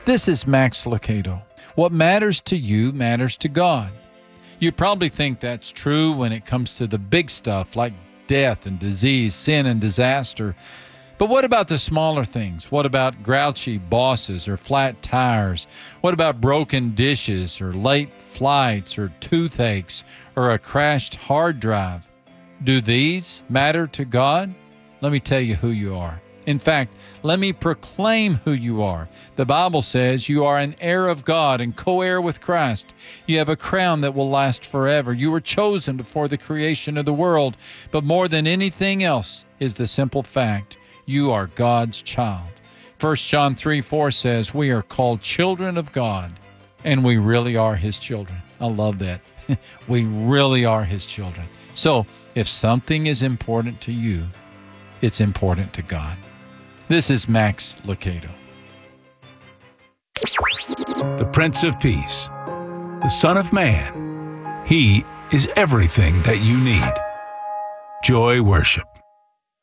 This is Max Lucado. What matters to you matters to God. You probably think that's true when it comes to the big stuff like death and disease, sin and disaster. But what about the smaller things? What about grouchy bosses or flat tires? What about broken dishes or late flights or toothaches or a crashed hard drive? Do these matter to God? Let me tell you who you are. In fact, let me proclaim who you are. The Bible says you are an heir of God and co-heir with Christ. You have a crown that will last forever. You were chosen before the creation of the world. But more than anything else is the simple fact, you are God's child. 1 John 3:4 says we are called children of God, and we really are His children. I love that. We really are His children. So if something is important to you, it's important to God. This is Max Lucado. The Prince of Peace, the Son of Man. He is everything that you need. Joy Worship.